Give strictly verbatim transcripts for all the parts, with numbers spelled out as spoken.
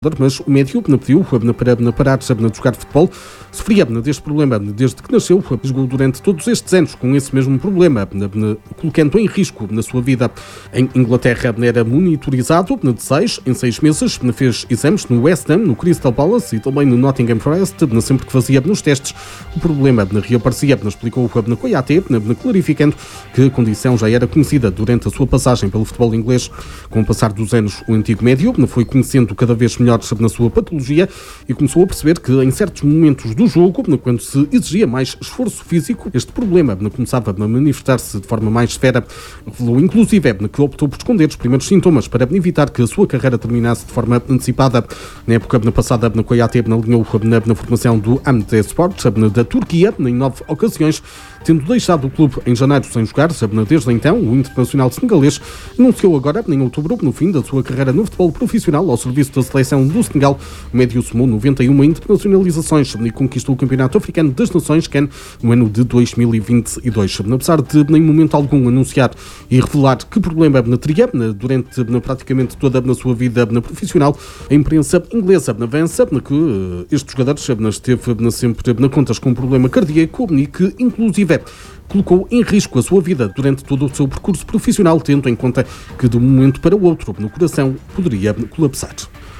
Mas o médio pediu para parar de jogar futebol. Sofria deste problema desde que nasceu, jogou durante todos estes anos com esse mesmo problema, colocando em risco na sua vida. Em Inglaterra era monitorizado de seis em seis meses, fez exames no West Ham, no Crystal Palace e também no Nottingham Forest, sempre que fazia nos testes. O problema reaparecia, explicou na Coyate, clarificando que a condição já era conhecida durante a sua passagem pelo futebol inglês. Com o passar dos anos, o antigo médio foi conhecendo cada vez melhor na sua patologia e começou a perceber que em certos momentos do jogo, quando se exigia mais esforço físico, este problema começava a manifestar-se de forma mais severa. Revelou inclusive que optou por esconder os primeiros sintomas para evitar que a sua carreira terminasse de forma antecipada. Na época passada, na Coyate alinhou na, na formação do Hamdiyespor da Turquia em nove ocasiões, tendo deixado o clube em janeiro sem jogar. Desde então, o internacional senegalês anunciou agora, em outubro, no fim da sua carreira no futebol profissional ao serviço da seleção do Senegal. O médio somou noventa e uma internacionalizações e conquistou o Campeonato Africano das Nações CAN no ano de dois mil e vinte e dois. Apesar de, em momento algum, anunciar e revelar que problema teria durante praticamente toda a sua vida profissional, a imprensa inglesa avança que este jogador esteve sempre na contas com um problema cardíaco e que, inclusive, colocou em risco a sua vida durante todo o seu percurso profissional, tendo em conta que de um momento para o outro no coração poderia colapsar.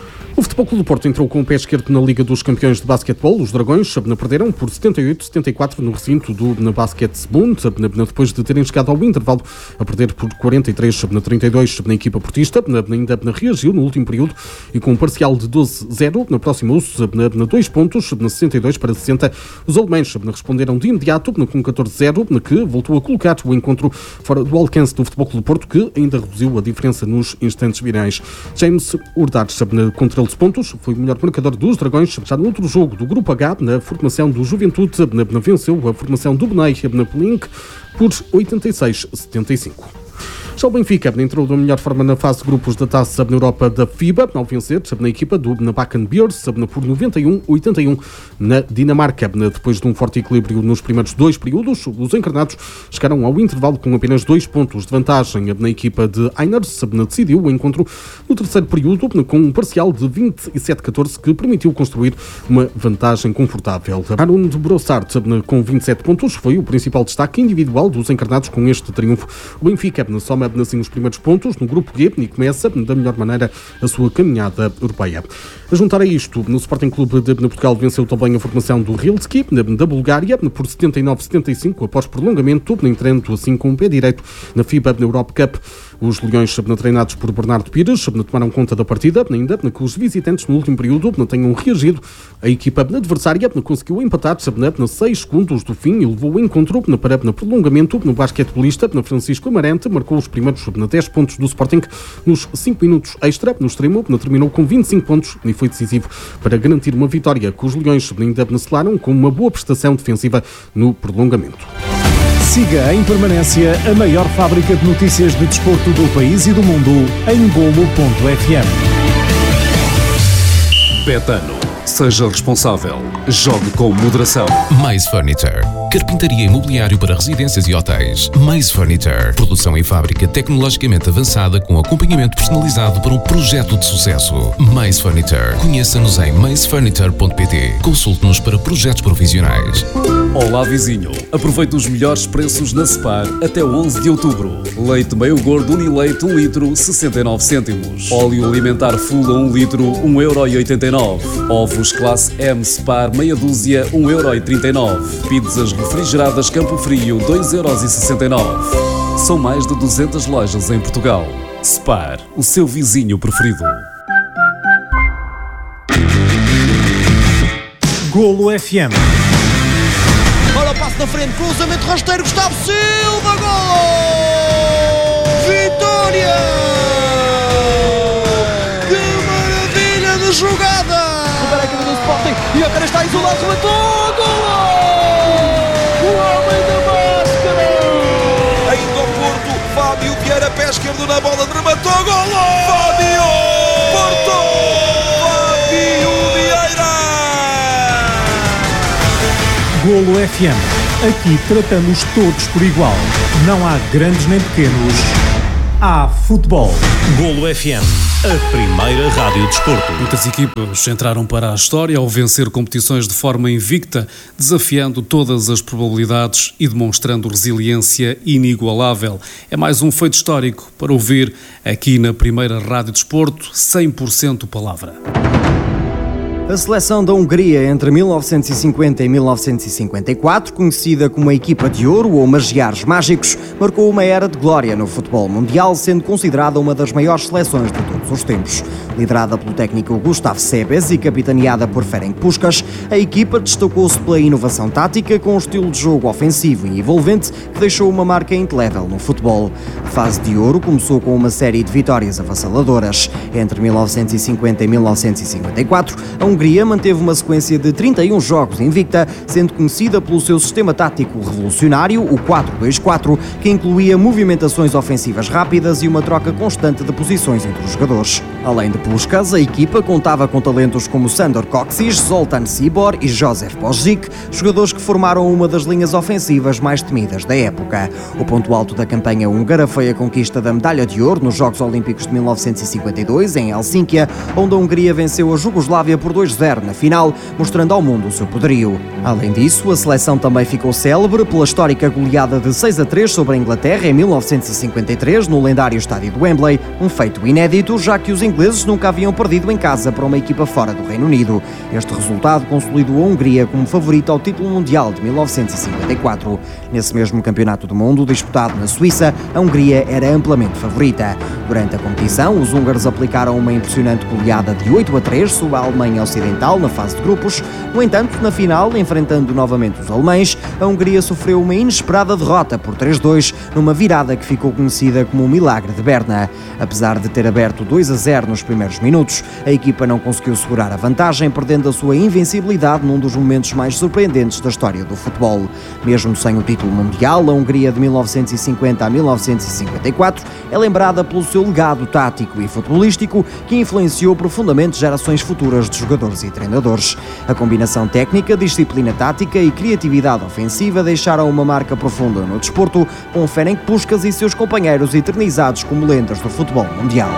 O Futebol Clube do Porto entrou com o pé esquerdo na Liga dos Campeões de Basquetebol. Os Dragões perderam por setenta e oito a setenta e quatro no recinto do Basketbund, depois de terem chegado ao intervalo a perder por quarenta e três a trinta e dois na equipa portista. Ainda reagiu no último período e com um parcial de doze a zero na próxima uso, na dois pontos, na sessenta e dois para sessenta. Os alemães responderam de imediato com catorze a zero, que voltou a colocar o encontro fora do alcance do Futebol Clube do Porto, que ainda reduziu a diferença nos instantes finais. James Urdac contra pontos, foi o melhor marcador dos Dragões. Já no outro jogo do Grupo H, na formação do Juventude, venceu a formação do Benay na Pelink por oitenta e seis a setenta e cinco. Já o Benfica entrou da melhor forma na fase de grupos da Taça na Europa da FIBA, ao vencer na equipa do Bakken Bears por noventa e um a oitenta e um na Dinamarca. Depois de um forte equilíbrio nos primeiros dois períodos, os encarnados chegaram ao intervalo com apenas dois pontos de vantagem. Na equipa de Einers decidiu o encontro no terceiro período com um parcial de vinte e sete a catorze que permitiu construir uma vantagem confortável. Arun de Brossard, com vinte e sete pontos, foi o principal destaque individual dos encarnados com este triunfo. O Benfica soma assim os primeiros pontos no grupo G e começa da melhor maneira a sua caminhada europeia. A juntar a isto, no Sporting Clube de Portugal venceu também a formação do Rilski da Bulgária por setenta e nove a setenta e cinco após prolongamento, entrando assim com o pé direito na FIBA Europe Cup. Os Leões, treinados por Bernardo Pires, tomaram conta da partida, ainda que os visitantes no último período não tenham reagido. A equipa adversária conseguiu empatar a seis segundos do fim e levou o encontro para prolongamento. No basquetebolista, Francisco Amarante marcou os primeiros dez pontos do Sporting nos cinco minutos extra. No extremo, terminou com vinte e cinco pontos e foi decisivo para garantir uma vitória que os Leões ainda selaram com uma boa prestação defensiva no prolongamento. Siga em permanência a maior fábrica de notícias de desporto do país e do mundo em golo ponto f m. Betano. Seja responsável. Jogue com moderação. Maze Furniture. Carpintaria e mobiliário para residências e hotéis. Maze Furniture. Produção em fábrica tecnologicamente avançada com acompanhamento personalizado para um projeto de sucesso. Maze Furniture. Conheça-nos em maze furniture ponto p t. Consulte-nos para projetos profissionais. Olá, vizinho. Aproveite os melhores preços na Spar até onze de outubro. Leite meio gordo Unileite um litro, sessenta e nove cêntimos. Óleo alimentar full a um litro, um euro e oitenta e nove. Ovos classe M Spar meia dúzia, um euro e trinta e nove. Pizzas refrigeradas Campo Frio, dois euros e sessenta e nove. São mais de duzentas lojas em Portugal. Spar, o seu vizinho preferido. Golo F M. Olha o passo na frente, cruzamento rasteiro, Gustavo Silva, gol! Vitória! Que maravilha de jogada! Recupera a equipe do Sporting e agora está isolado, rematou, gol! O homem da máscara! Ainda ao Porto, Fábio Vieira, pé esquerdo na bola, rematou, gol! Fábio! Porto! Fábio Vieira! Golo F M. Aqui tratamos todos por igual. Não há grandes nem pequenos, Há futebol. Golo F M, a primeira rádio de desporto. Muitas equipas entraram para a história ao vencer competições de forma invicta, desafiando todas as probabilidades e demonstrando resiliência inigualável. É mais um feito histórico para ouvir aqui na primeira rádio de desporto, cem por cento palavra. A seleção da Hungria entre mil novecentos e cinquenta e mil novecentos e cinquenta e quatro, conhecida como a equipa de ouro ou magiares mágicos, marcou uma era de glória no futebol mundial, sendo considerada uma das maiores seleções de todos os tempos. Liderada pelo técnico Gustav Sebeś e capitaneada por Ferenc Puskás, a equipa destacou-se pela inovação tática com um estilo de jogo ofensivo e envolvente que deixou uma marca indelével no futebol. A fase de ouro começou com uma série de vitórias avassaladoras. Entre mil novecentos e cinquenta e mil novecentos e cinquenta e quatro, a Hungria manteve uma sequência de trinta e um jogos invicta, sendo conhecida pelo seu sistema tático revolucionário, o quatro dois quatro, que incluía movimentações ofensivas rápidas e uma troca constante de posições entre os jogadores. Além de Puskás, a equipa contava com talentos como Sandor Kocsis, Zoltán Csibor e Josef Božič, jogadores que formaram uma das linhas ofensivas mais temidas da época. O ponto alto da campanha húngara foi a conquista da medalha de ouro nos Jogos Olímpicos de mil novecentos e cinquenta e dois, em Helsínquia, onde a Hungria venceu a Jugoslávia por dois a zero na final, mostrando ao mundo o seu poderio. Além disso, a seleção também ficou célebre pela histórica goleada de seis a três sobre a Inglaterra em mil novecentos e cinquenta e três, no lendário estádio de Wembley, um feito inédito, já que os ingleses nunca haviam perdido em casa para uma equipa fora do Reino Unido. Este resultado consolidou a Hungria como favorita ao título mundial de mil novecentos e cinquenta e quatro. Nesse mesmo campeonato do mundo, disputado na Suíça, a Hungria era amplamente favorita. Durante a competição, os húngaros aplicaram uma impressionante goleada de oito a três sobre a Alemanha Ocidental na fase de grupos. No entanto, na final, enfrentando novamente os alemães, a Hungria sofreu uma inesperada derrota por três a dois, numa virada que ficou conhecida como o Milagre de Berna. Apesar de ter aberto dois a zero nos primeiros minutos, a equipa não conseguiu segurar a vantagem, perdendo a sua invencibilidade num dos momentos mais surpreendentes da história do futebol. Mesmo sem o título mundial, a Hungria de mil novecentos e cinquenta a mil novecentos e cinquenta e quatro é lembrada pelo seu legado tático e futebolístico que influenciou profundamente gerações futuras de jogadores e treinadores. A combinação técnica, disciplina tática e criatividade ofensiva deixaram uma marca profunda no desporto, com Ferenc Puskás e seus companheiros eternizados como lendas do futebol mundial.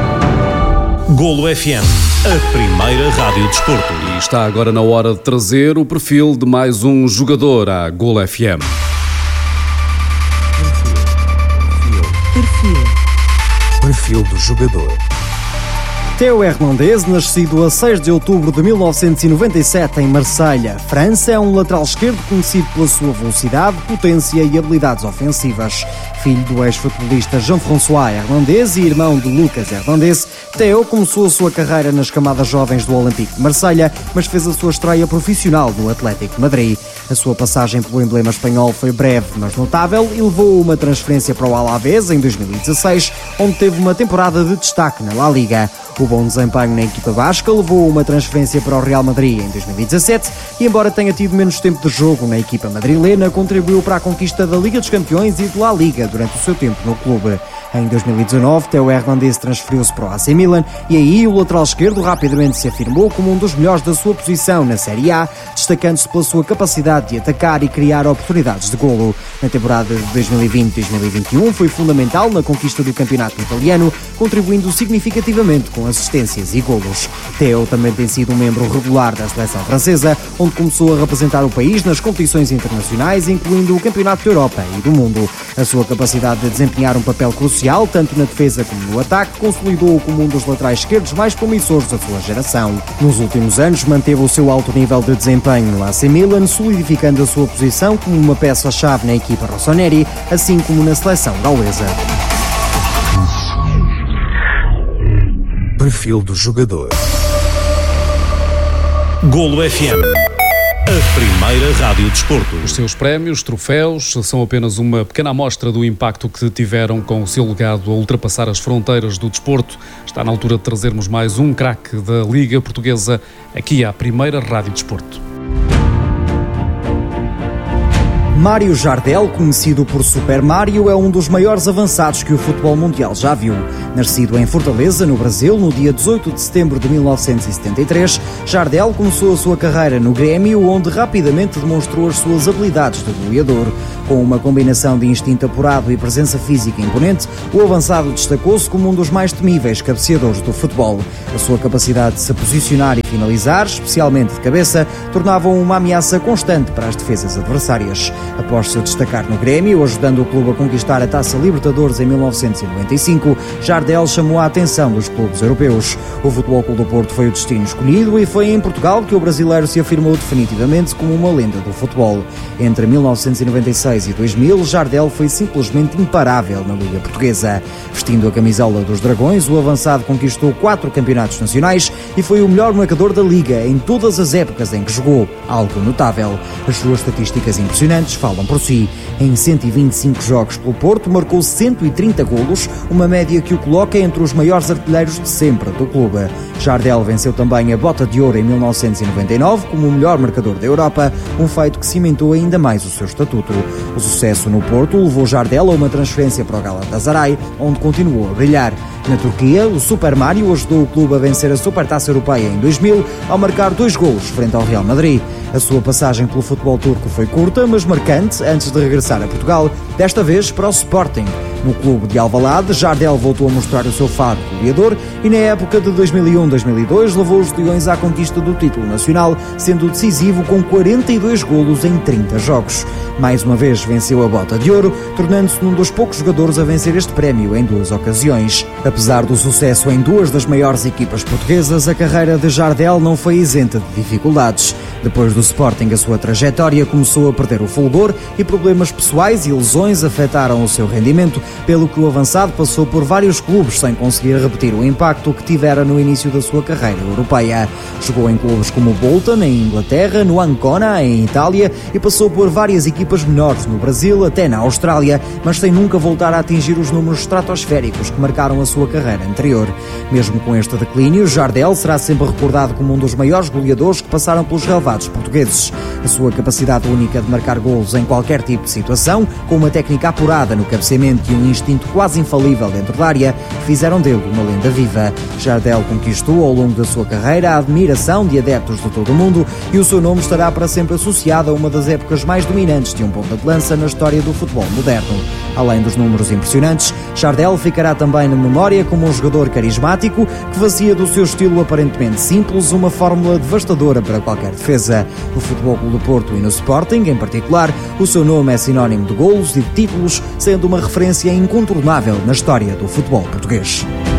Golo F M, a primeira rádio de desporto. E está agora na hora de trazer o perfil de mais um jogador à Golo F M. Perfil. Perfil do jogador. Théo Hernandez, nascido a seis de outubro de mil novecentos e noventa e sete em Marselha, França, é um lateral esquerdo conhecido pela sua velocidade, potência e habilidades ofensivas. Filho do ex-futebolista Jean-François Hernandez e irmão de Lucas Hernandez, Théo começou a sua carreira nas camadas jovens do Olympique de Marselha, mas fez a sua estreia profissional no Atlético de Madrid. A sua passagem pelo emblema espanhol foi breve, mas notável, e levou uma transferência para o Alavés em dois mil e dezasseis, onde teve uma temporada de destaque na La Liga. O bom desempenho na equipa basca levou a uma transferência para o Real Madrid em dois mil e dezassete e, embora tenha tido menos tempo de jogo na equipa madrilena, contribuiu para a conquista da Liga dos Campeões e de La Liga durante o seu tempo no clube. Em dois mil e dezanove, Théo Hernandez transferiu-se para o A C Milan e aí o lateral esquerdo rapidamente se afirmou como um dos melhores da sua posição na Série A, destacando-se pela sua capacidade de atacar e criar oportunidades de golo. Na temporada de dois mil e vinte dois mil e vinte e um foi fundamental na conquista do campeonato italiano, contribuindo significativamente com assistências e golos. Théo também tem sido um membro regular da seleção francesa, onde começou a representar o país nas competições internacionais, incluindo o Campeonato da Europa e do Mundo. A sua capacidade de desempenhar um papel crucial tanto na defesa como no ataque, consolidou-o como um dos laterais esquerdos mais promissores da sua geração. Nos últimos anos, manteve o seu alto nível de desempenho no A C Milan, solidificando a sua posição como uma peça-chave na equipa rossoneri, assim como na seleção gaulesa. Perfil do jogador. Golo F M, a primeira rádio de desporto. Os seus prémios, troféus, são apenas uma pequena amostra do impacto que tiveram com o seu legado a ultrapassar as fronteiras do desporto. Está na altura de trazermos mais um craque da Liga Portuguesa aqui à primeira rádio de desporto. Mário Jardel, conhecido por Super Mário, é um dos maiores avançados que o futebol mundial já viu. Nascido em Fortaleza, no Brasil, no dia dezoito de setembro de mil novecentos e setenta e três, Jardel começou a sua carreira no Grêmio, onde rapidamente demonstrou as suas habilidades de goleador. Com uma combinação de instinto apurado e presença física imponente, o avançado destacou-se como um dos mais temíveis cabeceadores do futebol. A sua capacidade de se posicionar e finalizar, especialmente de cabeça, tornava-o uma ameaça constante para as defesas adversárias. Após se destacar no Grêmio, ajudando o clube a conquistar a Taça Libertadores em mil novecentos e noventa e cinco, Jardel chamou a atenção dos clubes europeus. O Futebol Clube do Porto foi o destino escolhido e foi em Portugal que o brasileiro se afirmou definitivamente como uma lenda do futebol. Entre mil novecentos e noventa e seis e dois mil, Jardel foi simplesmente imparável na Liga Portuguesa. Vestindo a camisola dos Dragões, o avançado conquistou quatro campeonatos nacionais e foi o melhor marcador da Liga em todas as épocas em que jogou, algo notável. As suas estatísticas impressionantes falam por si. Em cento e vinte e cinco jogos pelo Porto, marcou cento e trinta golos, uma média que o coloca entre os maiores artilheiros de sempre do clube. Jardel venceu também a Bota de Ouro em mil novecentos e noventa e nove como o melhor marcador da Europa, um feito que cimentou ainda mais o seu estatuto. O sucesso no Porto levou Jardel a uma transferência para o Galatasaray, onde continuou a brilhar. Na Turquia, o Super Mario ajudou o clube a vencer a Supertaça Europeia em dois mil, ao marcar dois golos frente ao Real Madrid. A sua passagem pelo futebol turco foi curta, mas marcante, antes de regressar a Portugal, desta vez para o Sporting. No clube de Alvalade, Jardel voltou a mostrar o seu faro goleador e na época de dois mil e um a dois mil e dois levou os Leões à conquista do título nacional, sendo decisivo com quarenta e dois golos em trinta jogos. Mais uma vez venceu a Bota de Ouro, tornando-se um dos poucos jogadores a vencer este prémio em duas ocasiões. Apesar do sucesso em duas das maiores equipas portuguesas, a carreira de Jardel não foi isenta de dificuldades. Depois do Sporting, a sua trajetória começou a perder o fulgor e problemas pessoais e lesões afetaram o seu rendimento, pelo que o avançado passou por vários clubes sem conseguir repetir o impacto que tivera no início da sua carreira europeia. Jogou em clubes como o Bolton, em Inglaterra, no Ancona, em Itália, e passou por várias equipas menores no Brasil, até na Austrália, mas sem nunca voltar a atingir os números estratosféricos que marcaram a sua carreira anterior. Mesmo com este declínio, Jardel será sempre recordado como um dos maiores goleadores que passaram pelos relevados portugueses. A sua capacidade única de marcar golos em qualquer tipo de situação, com uma técnica apurada no cabeceamento e um instinto quase infalível dentro da área, fizeram dele uma lenda viva. Jardel conquistou ao longo da sua carreira a admiração de adeptos de todo o mundo e o seu nome estará para sempre associado a uma das épocas mais dominantes de um ponta de lança na história do futebol moderno. Além dos números impressionantes, Jardel ficará também na memória como um jogador carismático que fazia do seu estilo aparentemente simples uma fórmula devastadora para qualquer defesa. No Futebol Clube do Porto e no Sporting, em particular, o seu nome é sinónimo de golos e de títulos, sendo uma referência incontornável na história do futebol português.